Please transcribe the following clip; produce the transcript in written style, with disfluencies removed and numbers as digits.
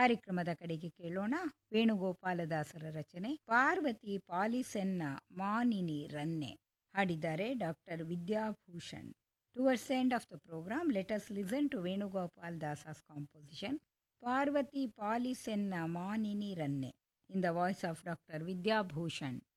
ಕಾರ್ಯಕ್ರಮದ ಕಡೆಗೆ ಕೇಳೋಣ ವೇಣುಗೋಪಾಲದಾಸರ ರಚನೆ ಪಾರ್ವತಿ ಪಾಲಿಸೆನ್ನ ಮಾನಿನಿ ರನ್ನೆ. ಹಾಡಿದ್ದಾರೆ doctor Vidyabhushan. Towards the end of the programme let us listen to Venugopal ದಾಸಸ್ composition Parvati ಪಾಲಿಸೆನ್ನ ಮಾನಿನಿ ರನ್ನೆ in the voice of doctor Vidyabhushan.